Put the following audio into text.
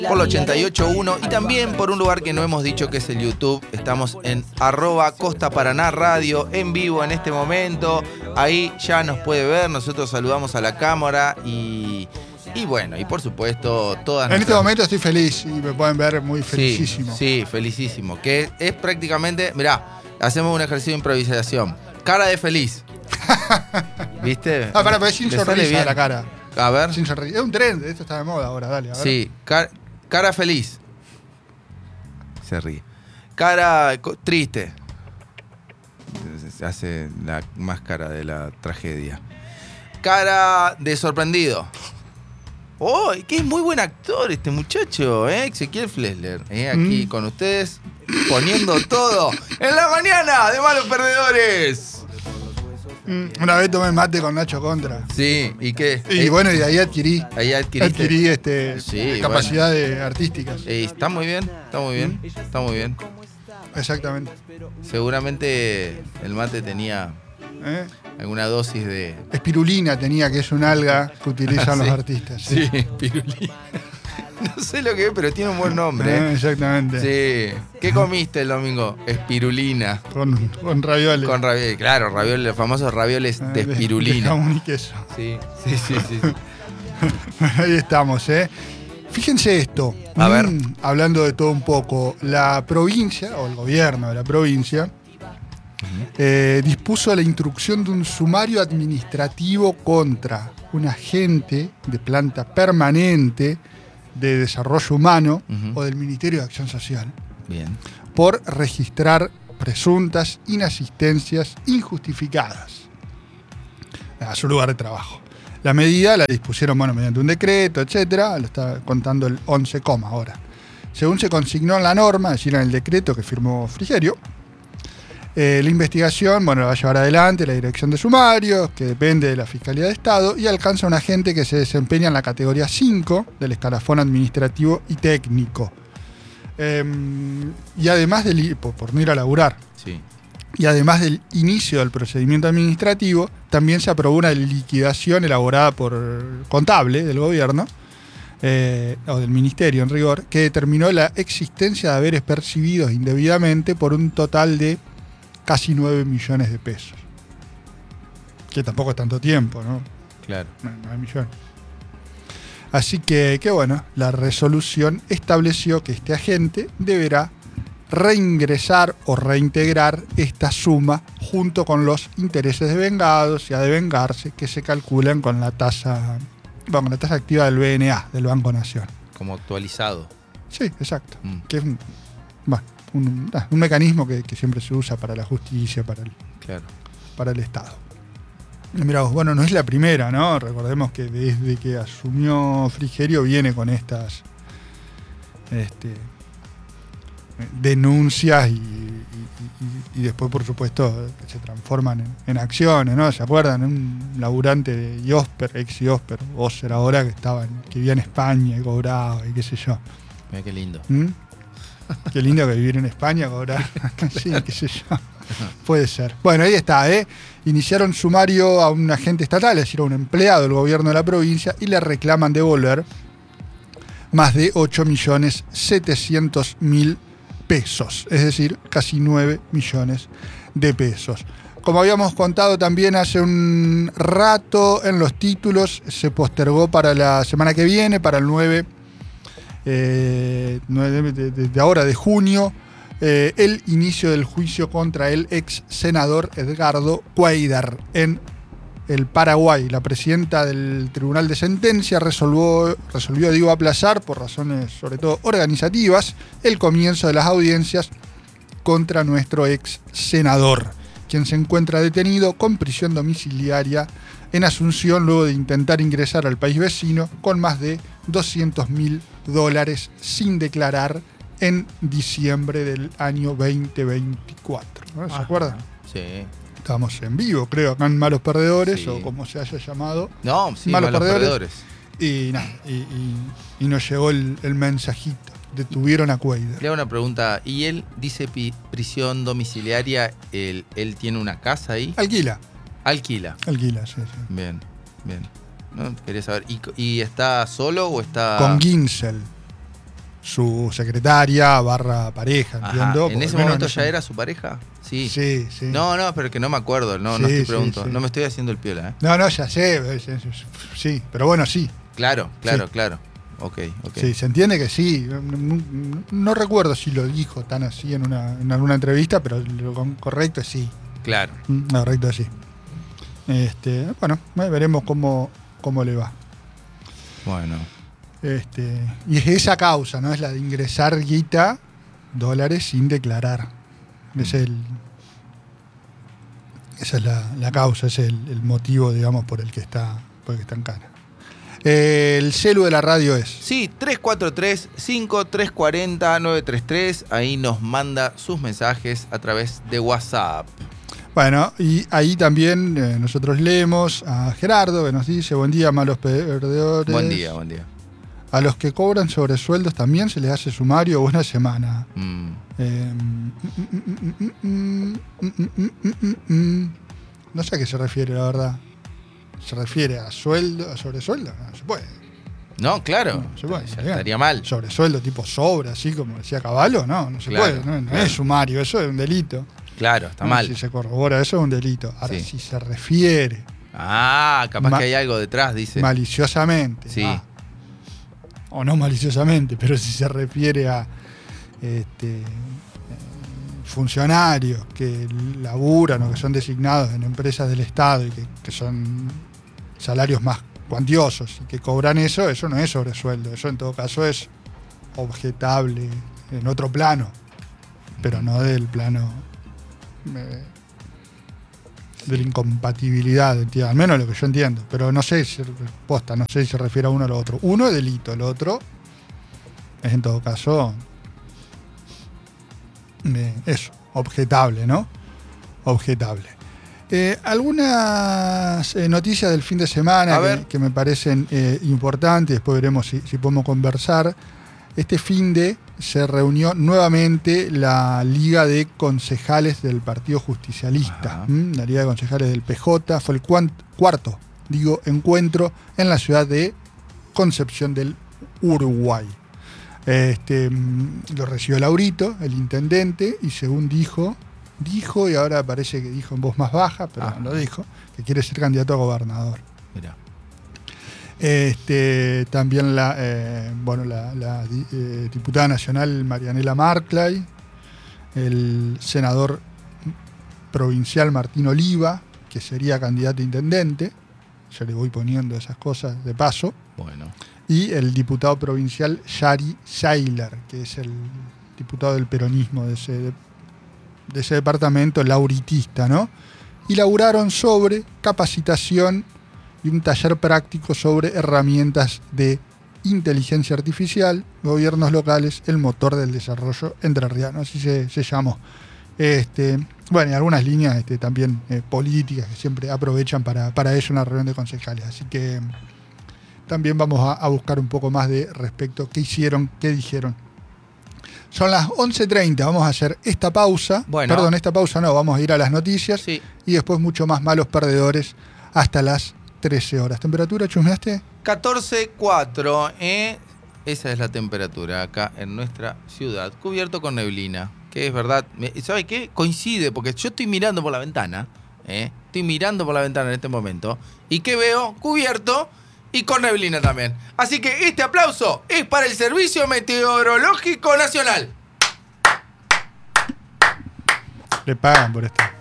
por la 88.1 y también por un lugar que no hemos dicho que es el YouTube. Estamos en @Costa Paraná Radio en vivo en este momento. Ahí ya nos puede ver, nosotros saludamos a la cámara y bueno, y por supuesto todas En este momento estoy feliz y me pueden ver muy felicísimo. Sí, felicísimo. Que es prácticamente, mirá, hacemos un ejercicio de improvisación. Cara de feliz. ¿Viste? Pero es sin sonrisa la cara. A ver. Sin sonrisa. Es un trend, esto está de moda ahora, dale. A ver. Sí, cara feliz. Se ríe. Cara triste. Se hace la máscara de la tragedia. Cara de sorprendido. ¡Oh! Que es muy buen actor este muchacho, Ezequiel Flesler. Aquí con ustedes, poniendo todo en la mañana de Malos Perdedores. Una vez tomé mate con Nacho Contra. Sí, ¿y qué? Y bueno, y de ahí adquirí Sí, capacidades artísticas. Está muy bien, está muy bien, está muy bien. Exactamente. Seguramente el mate tenía alguna dosis de... Espirulina tenía, que es un alga que utilizan los artistas. Sí, espirulina. No sé lo que es, pero tiene un buen nombre. Exactamente. Sí. ¿Qué comiste el domingo? Espirulina. Con ravioles. Con ravioles, claro, ravioles, los famosos ravioles de espirulina. De jamón y queso. Sí. Bueno, ahí estamos, Fíjense esto. A ver. Hablando de todo un poco, la provincia, o el gobierno de la provincia, dispuso la instrucción de un sumario administrativo contra un agente de planta permanente de Desarrollo Humano o del Ministerio de Acción Social. Bien. Por registrar presuntas inasistencias injustificadas a su lugar de trabajo. La medida la dispusieron mediante un decreto, etcétera. Lo está contando el 11, ahora. Según se consignó en la norma, es decir, en el decreto que firmó Frigerio, la investigación la va a llevar adelante la Dirección de Sumarios, que depende de la Fiscalía de Estado, y alcanza a un agente que se desempeña en la categoría 5 del escalafón administrativo y técnico. Y además por no ir a laburar. Sí. Y además del inicio del procedimiento administrativo, también se aprobó una liquidación elaborada por contable del gobierno, o del ministerio en rigor, que determinó la existencia de haberes percibidos indebidamente por un total de casi 9 millones de pesos. Que tampoco es tanto tiempo, ¿no? Claro. 9 millones. Así que bueno, la resolución estableció que este agente deberá reingresar o reintegrar esta suma junto con los intereses devengados y a devengarse que se calculan con la tasa activa del BNA, del Banco Nación. Como actualizado. Sí, exacto. Que es un mecanismo que siempre se usa para la justicia, para el Estado. Mirá vos, no es la primera, ¿no? Recordemos que desde que asumió Frigerio viene con estas denuncias y después, por supuesto, se transforman en acciones, ¿no? ¿Se acuerdan? Un laburante de IOSPER, ex IOSPER, Oser ahora, que vivía en España y cobraba y qué sé yo. Mira qué lindo. Qué lindo que vivir en España, cobrar. Sí, qué sé yo. Puede ser. Bueno, ahí está, Iniciaron sumario a un agente estatal, es decir, a un empleado del gobierno de la provincia, y le reclaman devolver más de 8.700.000 pesos, es decir, casi 9 millones de pesos. Como habíamos contado también hace un rato en los títulos, se postergó para la semana que viene, para el 9 de ahora, de junio, el inicio del juicio contra el ex senador Edgardo Cuéllar en el Paraguay. La presidenta del Tribunal de Sentencia resolvió aplazar, por razones sobre todo organizativas, el comienzo de las audiencias contra nuestro ex senador, quien se encuentra detenido con prisión domiciliaria en Asunción luego de intentar ingresar al país vecino con más de $200.000 sin declarar en diciembre del año 2024. ¿No? ¿Se acuerdan? Sí. Estábamos en vivo, creo, acá en Malos Perdedores, sí, o como se haya llamado. No, sí, Malos Perdedores. Y nos llegó el mensajito. Detuvieron a Cuéllar. Le hago una pregunta. ¿Y él dice prisión domiciliaria? ¿Él tiene una casa ahí? Alquila, sí. Bien. No, quería saber. ¿Y está solo o está...? Con Ginsel. su secretaria / pareja, Ajá. entiendo. ¿En ese momento ya era su pareja? Sí. Sí, sí. No, pero que no me acuerdo, no Sí, estoy sí, preguntando. sí. No me estoy haciendo el piola, ¿eh? No, ya sé. Sí, pero bueno, sí. Claro. Sí. Ok. Sí, se entiende que sí. No recuerdo si lo dijo tan así en alguna entrevista, pero lo correcto es sí. Claro. Lo correcto es sí. Bueno, veremos cómo le va. Bueno. Y es esa causa, ¿no? Es la de ingresar guita, dólares sin declarar. Esa es la causa, es el motivo, digamos, por el que está en cana. El celu de la radio es. Sí, 343-5340-933. Ahí nos manda sus mensajes a través de WhatsApp. Bueno, y ahí también nosotros leemos a Gerardo, que nos dice: buen día, malos perdedores. Buen día. A los que cobran sobresueldos también se les hace sumario buena semana. No sé a qué se refiere, la verdad. ¿Se refiere a sueldo, a sobresueldo? No se puede. No, claro. No se puede. Ya estaría mal. Sobresueldo tipo sobra, así como decía Caballo, no se Claro, puede. No claro. es sumario, eso es un delito. Claro, está mal. Si se corrobora, eso es un delito. Ahora, Sí. si se refiere Capaz que hay algo detrás, dice. maliciosamente, Sí. o no maliciosamente, pero si se refiere a funcionarios que laburan o que son designados en empresas del Estado y que son salarios más cuantiosos y que cobran eso no es sobresueldo. Eso en todo caso es objetable en otro plano, pero no del plano de la incompatibilidad, entiendo, al menos lo que yo entiendo. Pero no sé si se refiere a uno o lo otro. Uno es delito, el otro es en todo caso eso, objetable, ¿no? Objetable. Algunas noticias del fin de semana que me parecen importantes, después veremos si podemos conversar. Este finde se reunió nuevamente la Liga de Concejales del Partido Justicialista. La Liga de Concejales del PJ fue el cuarto encuentro en la ciudad de Concepción del Uruguay. Lo recibió Laurito, el intendente, y según dijo, y ahora parece que dijo en voz más baja, pero no lo dijo, que quiere ser candidato a gobernador. Mirá. También la diputada nacional Marianela Marclay, el senador provincial Martín Oliva, que sería candidato a intendente, yo le voy poniendo esas cosas de paso. Bueno. Y el diputado provincial Yari Seiler, que es el diputado del peronismo de ese departamento lauritista, ¿no? Y laburaron sobre capacitación y un taller práctico sobre herramientas de inteligencia artificial, gobiernos locales, el motor del desarrollo entrerriano, así se llamó. Bueno, y algunas líneas también políticas que siempre aprovechan para eso en la reunión de concejales. Así que también vamos a buscar un poco más de respecto a qué hicieron, qué dijeron. Son las 11:30, vamos a hacer esta pausa. Bueno. Perdón, esta pausa no, vamos a ir a las noticias. Sí. Y después mucho más malos perdedores hasta las 13 horas. ¿Temperatura, chusmeaste? 14.4, esa es la temperatura acá en nuestra ciudad, cubierto con neblina, que es verdad, ¿sabe qué? Coincide, porque yo estoy mirando por la ventana, estoy mirando por la ventana en este momento, y ¿qué veo? Cubierto y con neblina también. Así que este aplauso es para el Servicio Meteorológico Nacional. Le pagan por esto.